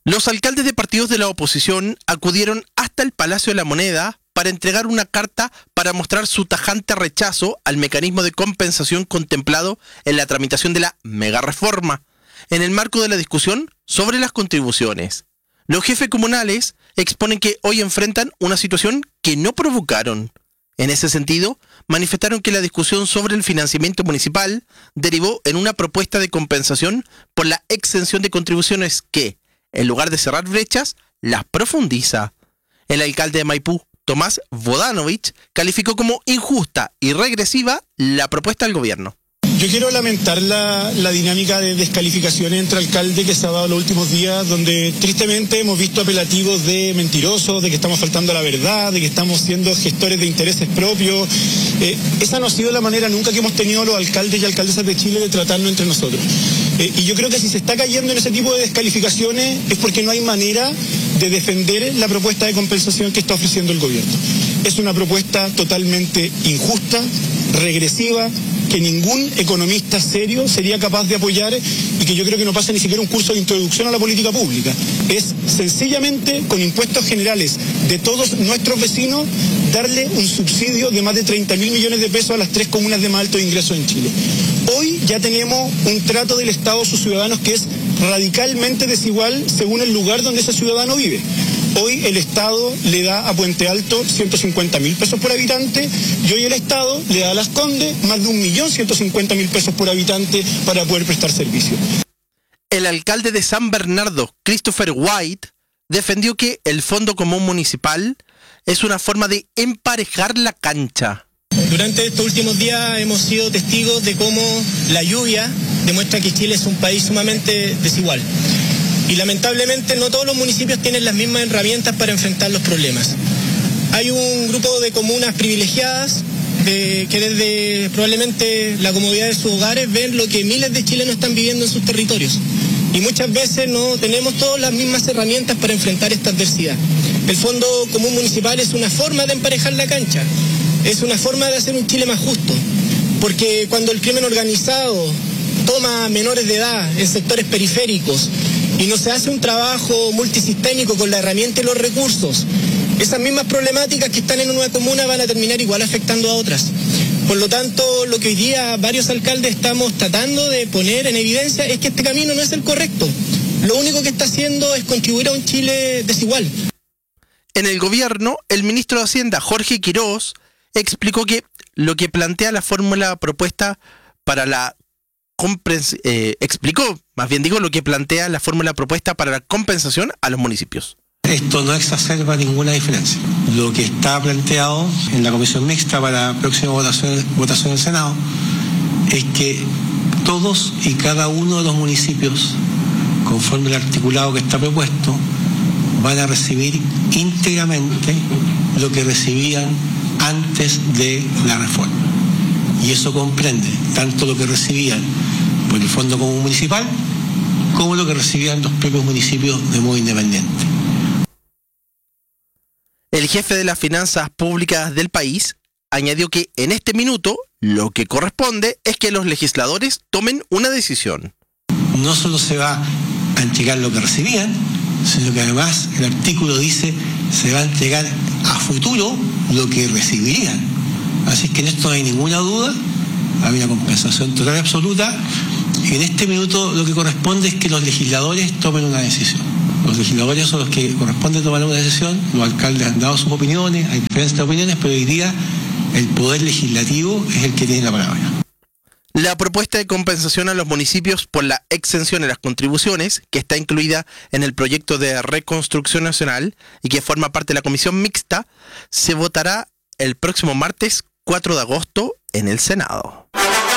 Los alcaldes de partidos de la oposición acudieron hasta el Palacio de la Moneda para entregar una carta para mostrar su tajante rechazo al mecanismo de compensación contemplado en la tramitación de la megareforma, en el marco de la discusión sobre las contribuciones. Los jefes comunales exponen que hoy enfrentan una situación que no provocaron. En ese sentido, manifestaron que la discusión sobre el financiamiento municipal derivó en una propuesta de compensación por la exención de contribuciones que, en lugar de cerrar brechas, las profundiza. El alcalde de Maipú, Tomás Bodanovich, calificó como injusta y regresiva la propuesta del gobierno. Yo quiero lamentar la dinámica de descalificaciones entre alcaldes que se ha dado los últimos días, donde tristemente hemos visto apelativos de mentirosos, de que estamos faltando a la verdad, de que estamos siendo gestores de intereses propios. Esa no ha sido la manera nunca que hemos tenido los alcaldes y alcaldesas de Chile de tratarnos entre nosotros. Y yo creo que si se está cayendo en ese tipo de descalificaciones es porque no hay manera de defender la propuesta de compensación que está ofreciendo el gobierno. Es una propuesta totalmente injusta, regresiva, que ningún economista serio sería capaz de apoyar y que yo creo que no pasa ni siquiera un curso de introducción a la política pública. Es sencillamente con impuestos generales de todos nuestros vecinos darle un subsidio de más de 30.000 millones de pesos a las 3 comunas de más alto ingreso en Chile. Hoy ya tenemos un trato del Estado a sus ciudadanos que es radicalmente desigual según el lugar donde ese ciudadano vive. Hoy el Estado le da a Puente Alto 150.000 pesos por habitante y hoy el Estado le da a Las Condes más de 1.150.000 pesos por habitante para poder prestar servicio. El alcalde de San Bernardo, Christopher White, defendió que el Fondo Común Municipal es una forma de emparejar la cancha. Durante estos últimos días hemos sido testigos de cómo la lluvia demuestra que Chile es un país sumamente desigual. Y lamentablemente no todos los municipios tienen las mismas herramientas para enfrentar los problemas. Hay un grupo de comunas privilegiadas que desde probablemente la comodidad de sus hogares ven lo que miles de chilenos están viviendo en sus territorios. Y muchas veces no tenemos todas las mismas herramientas para enfrentar esta adversidad. El Fondo Común Municipal es una forma de emparejar la cancha, es una forma de hacer un Chile más justo. Porque cuando el crimen organizado toma menores de edad en sectores periféricos y no se hace un trabajo multisistémico con la herramienta y los recursos, esas mismas problemáticas que están en una comuna van a terminar igual afectando a otras. Por lo tanto, lo que hoy día varios alcaldes estamos tratando de poner en evidencia es que este camino no es el correcto. Lo único que está haciendo es contribuir a un Chile desigual. En el gobierno, el ministro de Hacienda, Jorge Quirós, explicó que lo que plantea la fórmula propuesta para la lo que plantea la fórmula propuesta para la compensación a los municipios. Esto no exacerba ninguna diferencia. Lo que está planteado en la comisión mixta para la próxima votación del Senado es que todos y cada uno de los municipios, conforme al articulado que está propuesto, van a recibir íntegramente lo que recibían antes de la reforma. Y eso comprende tanto lo que recibían por el Fondo Común Municipal como lo que recibían los propios municipios de modo independiente. El jefe de las finanzas públicas del país añadió que en este minuto lo que corresponde es que los legisladores tomen una decisión. No solo se va a entregar lo que recibían, sino que además el artículo dice se va a entregar a futuro lo que recibirían. Así que en esto no hay ninguna duda, hay una compensación total y absoluta. En este minuto lo que corresponde es que los legisladores tomen una decisión. Los legisladores son los que corresponde tomar una decisión, los alcaldes han dado sus opiniones, hay diferentes de opiniones, pero hoy día el poder legislativo es el que tiene la palabra. La propuesta de compensación a los municipios por la exención de las contribuciones, que está incluida en el proyecto de reconstrucción nacional y que forma parte de la comisión mixta, se votará el próximo martes 4 de agosto en el Senado.